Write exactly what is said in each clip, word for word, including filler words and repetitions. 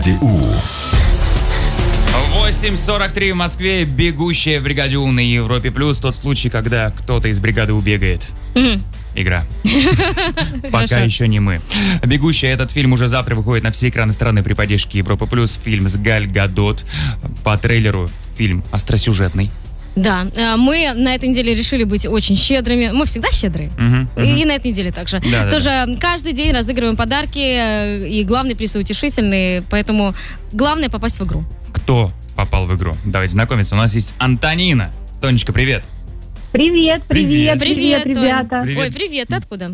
бригаде У. восемь сорок три в Москве. Бегущая в бригаде У на Европе плюс. Тот случай, когда кто-то из бригады убегает. Мгм. Игра. Пока еще не мы. «Бегущая» этот фильм уже завтра выходит на все экраны страны при поддержке Европа плюс. Фильм с Галь Гадот. По трейлеру фильм остросюжетный. Да, э, мы на этой неделе решили быть очень щедрыми. Мы всегда щедрые. Мгм, И, мгм. и на этой неделе также. Да, да, Тоже каждый день разыгрываем подарки. э, И главный приз утешительный. Поэтому главное попасть в игру. Кто попал в игру? Давайте знакомиться. У нас есть Антонина. Тонечка, привет. Привет, привет, Привет, привет, Тонь. ребята. Привет. Ой, привет, ты откуда?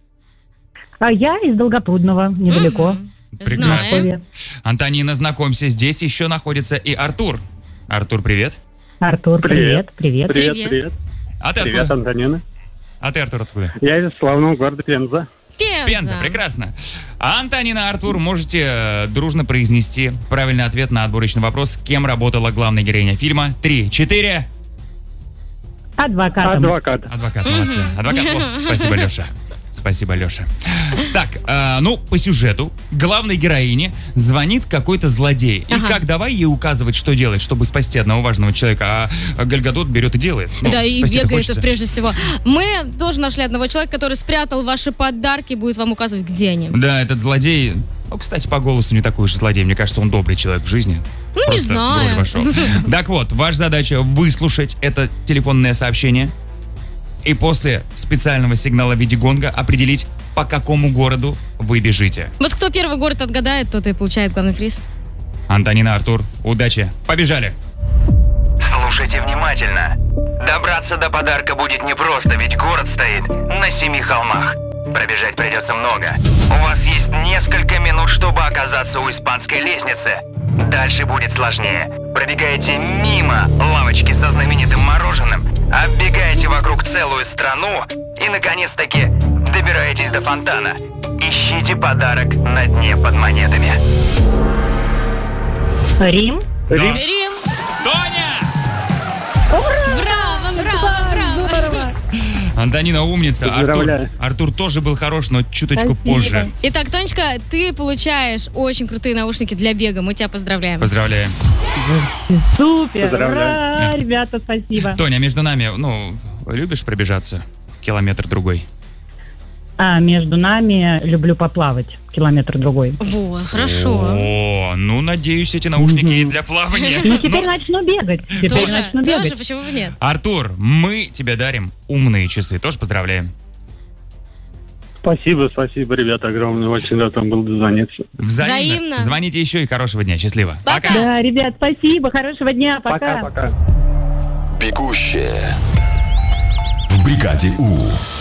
А я из Долгопрудного, недалеко. Мгм. Прекрасно. Знаем. Антонина, знакомься. Здесь еще находится и Артур. Артур, привет. Артур, привет, привет. Привет. Привет, привет. А ты Привет, откуда? Антонина. А ты, Артур, откуда? Я из славного города Пенза. Пенза. Пенза, прекрасно. А Антонина, Артур, можете э, дружно произнести правильный ответ на отборочный вопрос, кем работала главная героиня фильма. Три, четыре. Адвокатом. Адвокат. Адвокат, молодцы. Адвокат, о, спасибо, Леша. Спасибо, Леша. Так, э, ну, по сюжету главной героине звонит какой-то злодей. И Ага. как, давай ей указывать, что делать, чтобы спасти одного важного человека. А Галь Гадот берет и делает. Ну, Да, и спасти-то бегает хочется. прежде всего. Мы тоже нашли одного человека, который спрятал ваши подарки, будет вам указывать, где они. Да, этот злодей... Ну, кстати, по голосу не такой уж и злодей. Мне кажется, он добрый человек в жизни. Ну, не Просто знаю. вроде вошел. Так вот, ваша задача выслушать это телефонное сообщение и после специального сигнала в виде гонга определить, по какому городу вы бежите. Вот кто первый город отгадает, тот и получает главный приз. Антонина, Артур, удачи. Побежали. Слушайте внимательно. Добраться до подарка будет непросто, ведь город стоит на семи холмах. Пробежать придется много. У вас есть несколько минут, чтобы оказаться у испанской лестницы. Дальше будет сложнее. Пробегаете мимо лавочки со знаменитым мороженым, оббегаете вокруг целую страну и, наконец-таки, добираетесь до фонтана. Ищите подарок на дне под монетами. Рим. Да. Рим! Тоня! Браво, браво, браво! Здорово. Антонина умница. Артур, Поздравляю. Артур тоже был хорош, но чуточку Спасибо. позже. Итак, Тонечка, ты получаешь очень крутые наушники для бега. Мы тебя поздравляем. Поздравляем. Супер. Поздравляю. Ура, ребята, спасибо. Тоня, между нами, ну, любишь пробежаться? Километр-другой. А между нами люблю поплавать. Километр другой. Во, хорошо. О, ну, надеюсь, эти наушники и для плавания. Ну, теперь Ну, начну бегать. Теперь Тоже, начну тоже, бегать. почему бы нет? Артур, мы тебе дарим умные часы. Тоже поздравляем. Спасибо, спасибо, ребята, огромное. Очень рад вам был дозвониться. Взаимно. Взаимно. Звоните еще и хорошего дня. Счастливо. Пока. Да, ребят, спасибо. Хорошего дня. Пока. Пока-пока. Бегущая в бригаде У.